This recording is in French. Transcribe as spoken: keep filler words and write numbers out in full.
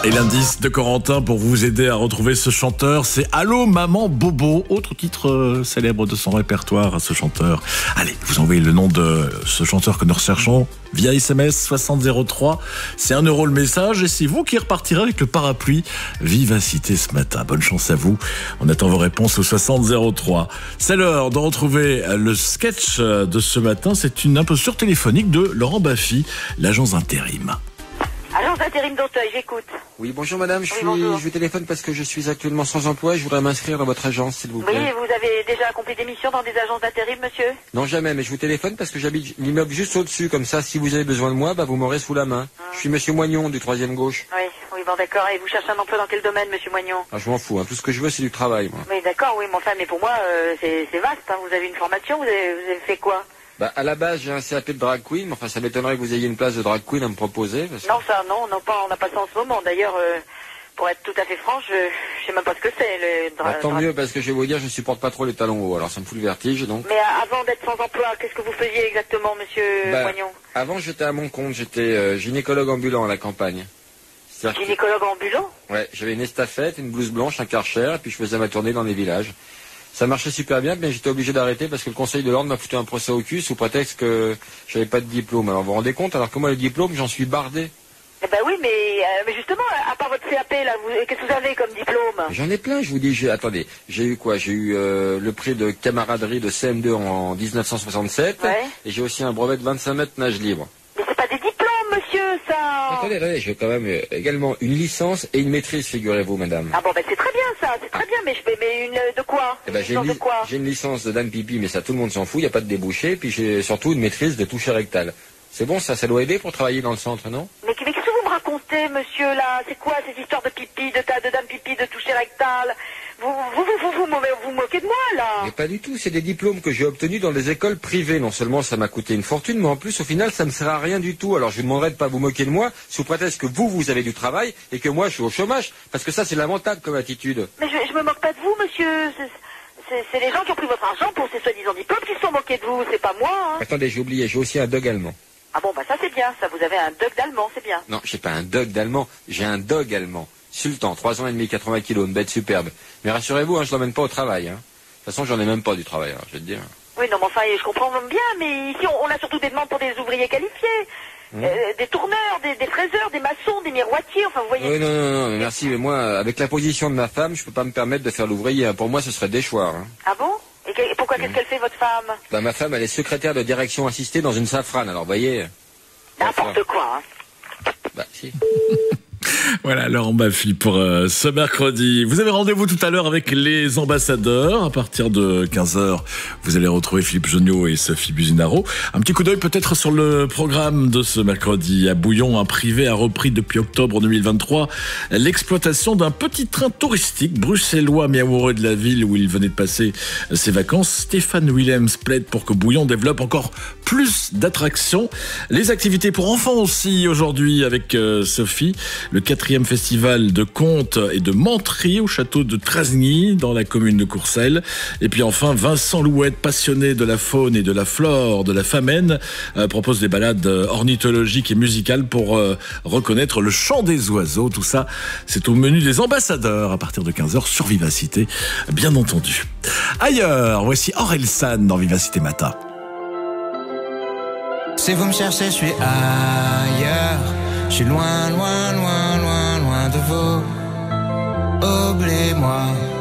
Et l'indice de Corentin pour vous aider à retrouver ce chanteur, c'est Allô Maman Bobo, autre titre euh, célèbre de son répertoire à ce chanteur. Allez, vous envoyez le nom de ce chanteur que nous recherchons via S M S soixante zéro trois. C'est un euro le message et c'est vous qui repartirez avec le parapluie Vivacité ce matin. Bonne chance à vous. On attend vos réponses au soixante zéro trois. C'est l'heure de retrouver le sketch de ce matin. C'est une imposture téléphonique de Laurent Baffy, l'agence intérim. Agence d'intérim d'Auteuil, j'écoute. Oui, bonjour madame, je, Oui, suis, bonjour. je vous téléphone parce que je suis actuellement sans emploi et je voudrais m'inscrire dans votre agence, s'il vous plaît. Oui, vous avez déjà accompli des missions dans des agences d'intérim, monsieur? Non, jamais, mais je vous téléphone parce que j'habite l'immeuble juste au-dessus, comme ça, si vous avez besoin de moi, bah, vous m'aurez sous la main. Hum. Je suis monsieur Moignon, du troisième gauche. Oui, oui, bon d'accord, et vous cherchez un emploi dans quel domaine, monsieur Moignon? Ah, je m'en fous, hein. Tout ce que je veux, c'est du travail, moi. Oui, d'accord, oui, mais enfin, mais pour moi, euh, c'est c'est vaste, hein. Vous avez une formation, vous avez, vous avez fait quoi? Bah, à la base, j'ai un C A P de drag queen, mais enfin, ça m'étonnerait que vous ayez une place de drag queen à me proposer. Parce que... Non, ça, non, on n'a pas, on n'a pas ça en ce moment. D'ailleurs, euh, pour être tout à fait franche, je, je sais même pas ce que c'est, le Bah, dra- tant dra- mieux, parce que je vais vous dire, je supporte pas trop les talons hauts, alors ça me fout le vertige, donc. Mais euh, avant d'être sans emploi, qu'est-ce que vous faisiez exactement, monsieur Bah, Moignon? avant, j'étais à mon compte, j'étais euh, gynécologue ambulant à la campagne. C'est-à-dire que- Gynécologue ambulant? Ouais, j'avais une estafette, une blouse blanche, un karcher, et puis je faisais ma tournée dans les villages. Ça marchait super bien, mais j'étais obligé d'arrêter parce que le conseil de l'ordre m'a foutu un procès au cul sous prétexte que j'avais pas de diplôme. Alors vous vous rendez compte, alors que moi le diplôme, j'en suis bardé. Eh ben oui, mais, euh, mais justement, à part votre C A P, là, vous, qu'est-ce que vous avez comme diplôme? J'en ai plein, je vous dis, j'ai, attendez, j'ai eu quoi? J'ai eu euh, le prix de camaraderie de C M deux en dix-neuf cent soixante-sept, Ouais. et j'ai aussi un brevet de vingt-cinq mètres nage libre. Mais c'est pas des diplômes, monsieur, ça. Attendez, attendez, j'ai quand même euh, également une licence et une maîtrise, figurez-vous, madame. Ah bon, ben c'est très bien, ça, c'est très bien, mais je fais, mais une, de quoi? Eh ben, Une j'ai, une, licence de li- quoi? j'ai une licence de Dan Pipi, mais ça tout le monde s'en fout, il n'y a pas de débouché, puis j'ai surtout une maîtrise de toucher rectal. C'est bon, ça, ça doit aider pour travailler dans le centre, non? Mais, mais qu'est-ce que vous me racontez, monsieur, là? C'est quoi ces histoires de pipi, de tas de dame pipi, de toucher rectal? Vous, vous, vous, vous, vous, vous, vous moquez de moi, là? Mais pas du tout, c'est des diplômes que j'ai obtenus dans des écoles privées. Non seulement ça m'a coûté une fortune, mais en plus au final ça ne sert à rien du tout. Alors je vous demanderai de pas vous moquer de moi sous prétexte que vous, vous avez du travail et que moi je suis au chômage. Parce que ça c'est lamentable comme attitude. Mais je, je me moque pas de vous, monsieur. C'est- C'est c'est les gens qui ont pris votre argent pour ces soi-disant diplômes qui se sont moqués de vous, c'est pas moi, hein. Attendez, j'ai oublié, j'ai aussi un dog allemand. Ah bon, bah ça c'est bien, ça, vous avez un doc d'allemand, c'est bien. Non, j'ai pas un dog d'allemand, j'ai un dog allemand. Sultan, trois ans et demi, quatre-vingts kilos, une bête superbe. Mais rassurez-vous, hein, je l'emmène pas au travail. Hein. De toute façon, j'en ai même pas du travail, alors, je vais te dire. Oui, non, mais enfin, je comprends même bien, mais ici, on, on a surtout des demandes pour des ouvriers qualifiés. Mmh. Euh, des tourneurs, des, des fraiseurs, des maçons, des miroitiers, enfin, vous voyez. Oui, non, non, non, mais merci, mais moi, avec la position de ma femme, je peux pas me permettre de faire l'ouvrier. hein. Pour moi, ce serait déchoir. Hein. Ah bon? Et que- pourquoi, qu'est-ce qu'elle fait, votre femme? Bah, ma femme, elle est secrétaire de direction assistée dans une safrane, alors, vous voyez. N'importe quoi, hein. Bah, si. Voilà, Laurent Baffy pour euh, ce mercredi. Vous avez rendez-vous tout à l'heure avec les ambassadeurs. À partir de quinze heures, vous allez retrouver Philippe Jonniot et Sophie Buzinaro. Un petit coup d'œil peut-être sur le programme de ce mercredi. À Bouillon, un privé a repris depuis octobre deux mille vingt-trois l'exploitation d'un petit train touristique bruxellois mais amoureux de la ville où il venait de passer ses vacances. Stéphane Willems plaide pour que Bouillon développe encore plus d'attractions. Les activités pour enfants aussi aujourd'hui avec euh, Sophie. Le quatrième festival de contes et de menterie au château de Trasny, dans la commune de Courcelles. Et puis enfin, Vincent Louette, passionné de la faune et de la flore de la Famenne, euh, propose des balades ornithologiques et musicales pour euh, reconnaître le chant des oiseaux. Tout ça, c'est au menu des ambassadeurs à partir de quinze heures sur Vivacité, bien entendu. Ailleurs, voici Orelsan dans Vivacité Matin. Si vous me cherchez, je suis ailleurs. Je suis loin, loin, loin, loin, loin de vous. Oubliez-moi.